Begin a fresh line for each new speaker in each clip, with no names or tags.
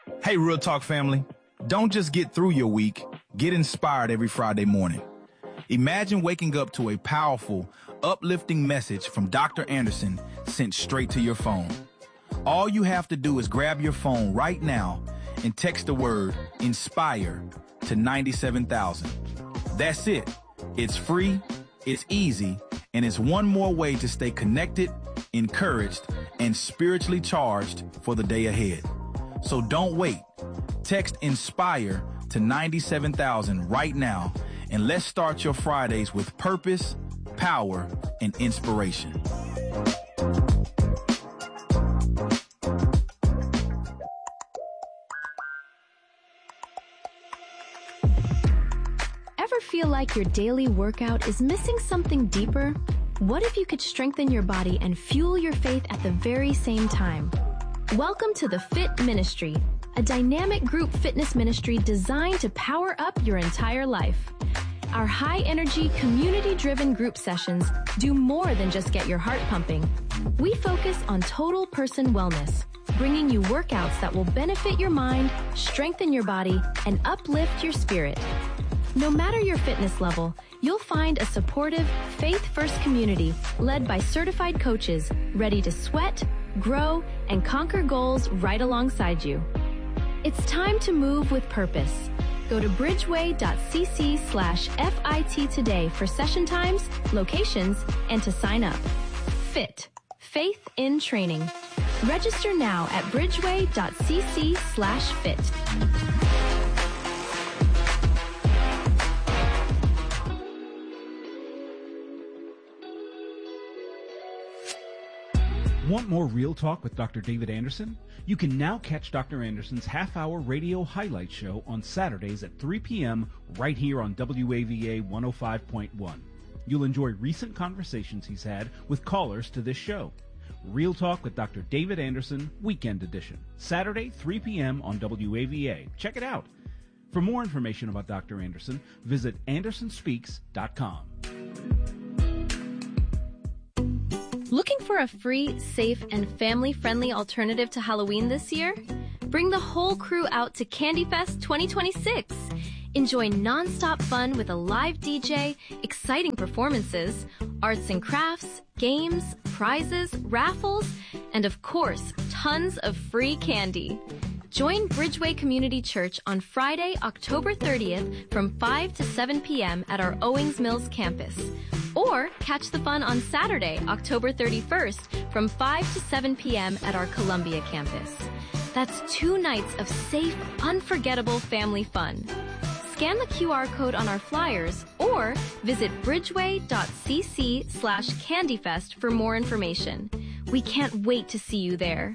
Hey, Real Talk family. Don't just get through your week. Get inspired every Friday morning. Imagine waking up to a powerful, uplifting message from Dr. Anderson sent straight to your phone. All you have to do is grab your phone right now and text the word INSPIRE to 97,000. That's it. It's free, it's easy, and it's one more way to stay connected, encouraged, and spiritually charged for the day ahead. So don't wait. Text INSPIRE to 97,000 right now, and let's start your Fridays with purpose, power, and inspiration.
Ever feel like your daily workout is missing something deeper? What if you could strengthen your body and fuel your faith at the very same time? Welcome to the Fit Ministry, a dynamic group fitness ministry designed to power up your entire life. Our high-energy, community-driven group sessions do more than just get your heart pumping. We focus on total person wellness, bringing you workouts that will benefit your mind, strengthen your body, and uplift your spirit. No matter your fitness level, you'll find a supportive, faith-first community led by certified coaches ready to sweat, grow, and conquer goals right alongside you. It's time to move with purpose. Go to bridgeway.cc/FIT today for session times, locations, and to sign up. FIT, Faith in Training. Register now at bridgeway.cc/fit.
Want more Real Talk with Dr. David Anderson? You can now catch Dr. Anderson's half-hour radio highlight show on Saturdays at 3 p.m. right here on WAVA 105.1. You'll enjoy recent conversations he's had with callers to this show. Real Talk with Dr. David Anderson, Weekend Edition, Saturday, 3 p.m. on WAVA. Check it out. For more information about Dr. Anderson, visit andersonspeaks.com.
Looking for a free, safe, and family-friendly alternative to Halloween this year? Bring the whole crew out to Candy Fest 2026. Enjoy non-stop fun with a live DJ, exciting performances, arts and crafts, games, prizes, raffles, and of course, tons of free candy. Join Bridgeway Community Church on Friday, October 30th from 5 to 7 p.m. at our Owings Mills campus. Or catch the fun on Saturday, October 31st from 5 to 7 p.m. at our Columbia campus. That's 2 nights of safe, unforgettable family fun. Scan the QR code on our flyers or visit bridgeway.cc/candyfest for more information. We can't wait to see you there.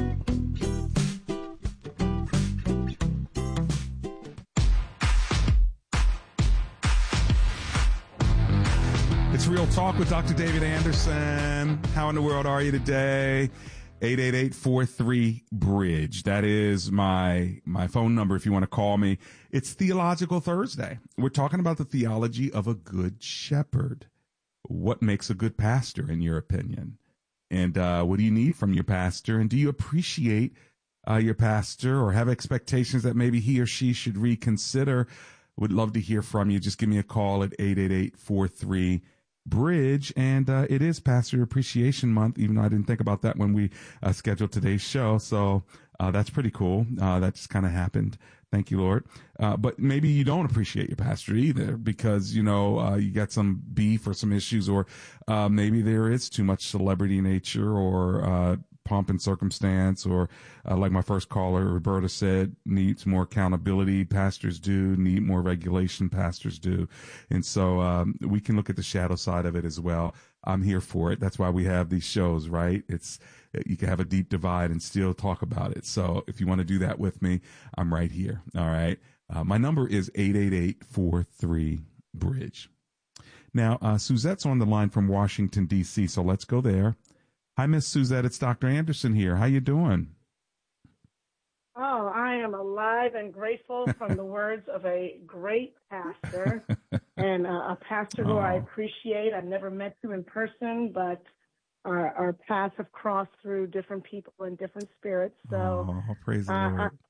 It's Real Talk with Dr. David Anderson. How in the world are you today? 888-43-BRIDGE. That is my phone number if you want to call me. It's Theological Thursday. We're talking about the theology of a good shepherd. What makes a good pastor, in your opinion? And what do you need from your pastor? And do you appreciate your pastor or have expectations that maybe he or she should reconsider? Would love to hear from you. Just give me a call at 888-43-BRIDGE. And it is Pastor Appreciation Month, even though I didn't think about that when we scheduled today's show. So that's pretty cool. That just kind of happened. Thank you, Lord. But maybe you don't appreciate your pastor either because, you got some beef or some issues, or maybe there is too much celebrity nature or pomp and circumstance, or like my first caller, Roberta said, needs more accountability. Pastors do need more regulation. Pastors do. And so we can look at the shadow side of it as well. I'm here for it. That's why we have these shows, right? You can have a deep divide and still talk about it. So if you want to do that with me, I'm right here. All right. My number is 888-43-BRIDGE. Now, Suzette's on the line from Washington, D.C., so let's go there. Hi, Miss Suzette. It's Dr. Anderson here. How you doing?
Oh, I am alive and grateful from the words of a great pastor and a pastor who I appreciate. I've never met him in person, but our paths have crossed through different people and different spirits. So
praise the Lord.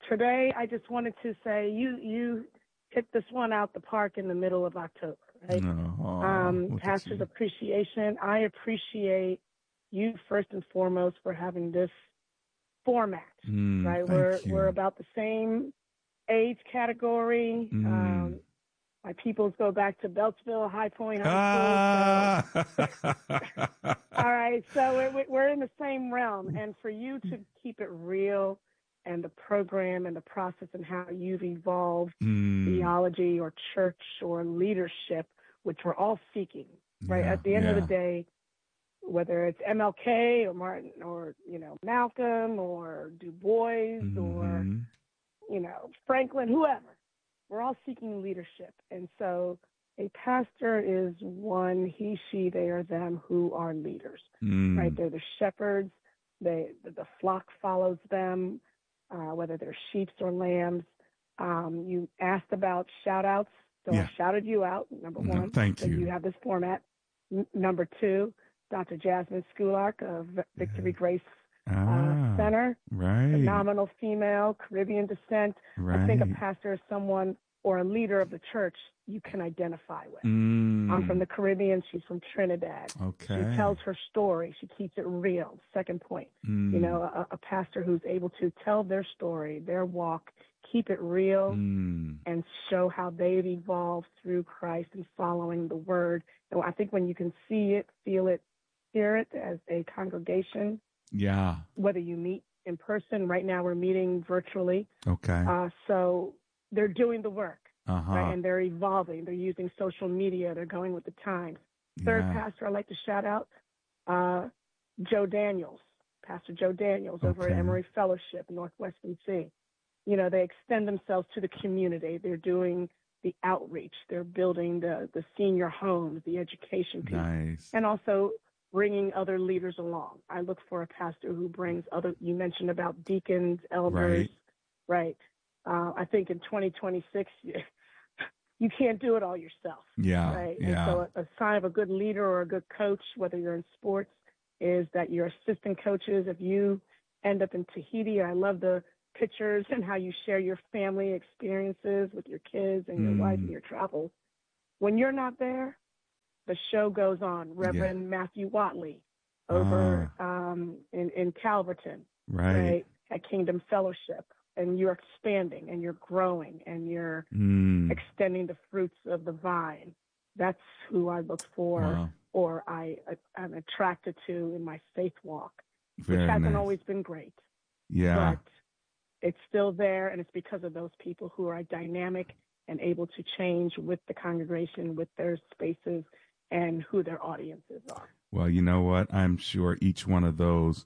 today I just wanted to say you hit this one out the park in the middle of October, right? Pastor's Appreciation. I appreciate you first and foremost for having this format, right? We're about the same age category. My peoples go back to Beltsville, High Point High School. So. All right, so we're in the same realm. And for you to keep it real and the program and the process and how you've evolved theology or church or leadership, which we're all seeking, right? At the end of the day, whether it's MLK or Martin or, Malcolm or Du Bois or, Franklin, whoever. We're all seeking leadership. And so a pastor is one, he, she, they, or them who are leaders, right? They're the shepherds. The flock follows them, whether they're sheep or lambs. You asked about shout outs. So I shouted you out, number one.
Thank you.
You have this format. Number two, Dr. Jasmine Schulark of Victory Grace Center,
right?
Phenomenal female, Caribbean descent.
Right.
I think a pastor is someone or a leader of the church you can identify with. I'm from the Caribbean. She's from Trinidad.
Okay.
She tells her story. She keeps it real. Second point, a pastor who's able to tell their story, their walk, keep it real, and show how they've evolved through Christ and following the word. And I think when you can see it, feel it, hear it as a congregation, whether you meet in person, right now we're meeting virtually.
Okay.
So they're doing the work, right? And they're evolving. They're using social media. They're going with the times. Third pastor I'd like to shout out, Joe Daniels, Pastor Joe Daniels over at Emory Fellowship, Northwest NC. They extend themselves to the community. They're doing the outreach. They're building the senior homes, the education piece.
Nice.
And also bringing other leaders along. I look for a pastor who brings you mentioned about deacons, elders, right? I think in 2026, you can't do it all yourself. Right? And so a sign of a good leader or a good coach, whether you're in sports, is that your assistant coaches, if you end up in Tahiti, I love the pictures and how you share your family experiences with your kids and your wife and your travels. When you're not there, the show goes on. Reverend Matthew Watley over in Calverton, right, at Kingdom Fellowship. And you're expanding and you're growing and you're extending the fruits of the vine. That's who I look for or I'm attracted to in my faith walk, which hasn't always been great. But it's still there, and it's because of those people who are dynamic and able to change with the congregation, with their spaces, and who their audiences are.
Well, you know what? I'm sure each one of those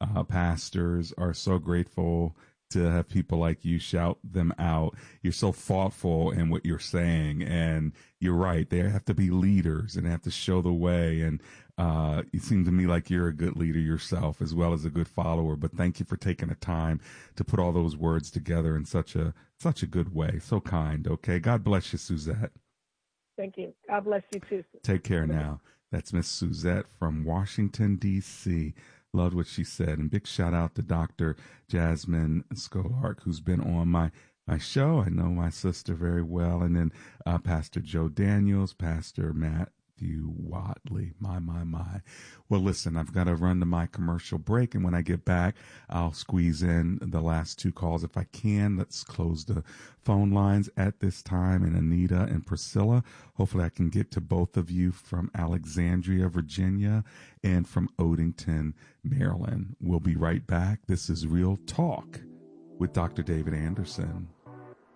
pastors are so grateful to have people like you shout them out. You're so thoughtful in what you're saying, and you're right. They have to be leaders and they have to show the way. And it seems to me like you're a good leader yourself as well as a good follower. But thank you for taking the time to put all those words together in such a good way. So kind. Okay. God bless you, Suzette.
Thank you. God bless you too.
Take care now. That's Miss Suzette from Washington, D.C. Loved what she said. And big shout out to Dr. Jasmine Schulark, who's been on my show. I know my sister very well. And then Pastor Joe Daniels, Pastor Matthew Watley. My. Well, listen, I've got to run to my commercial break. And when I get back, I'll squeeze in the last two calls if I can. Let's close the phone lines at this time. And Anita and Priscilla, hopefully I can get to both of you from Alexandria, Virginia, and from Odenton, Maryland. We'll be right back. This is Real Talk with Dr. David Anderson.